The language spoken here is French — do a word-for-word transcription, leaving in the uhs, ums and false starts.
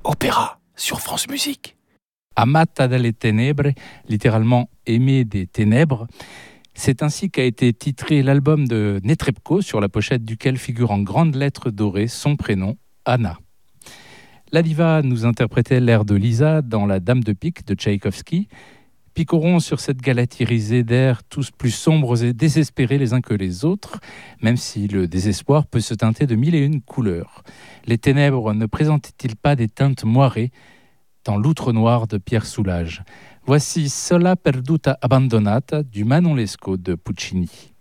Opéra sur France Musique. Amata dalle tenebre, littéralement aimé des ténèbres. C'est ainsi qu'a été titré l'album de Netrebko, sur la pochette duquel figure en grandes lettres dorées son prénom, Anna. La diva nous interprétait l'air de Lisa dans La Dame de pique de Tchaïkovski. Picorons sur cette galerie irisée d'airs tous plus sombres et désespérés les uns que les autres, même si le désespoir peut se teinter de mille et une couleurs. Les ténèbres ne présentaient-ils pas des teintes moirées dans l'outre noir de Pierre Soulages? Voici Sola perduta abbandonata du Manon Lescaut de Puccini.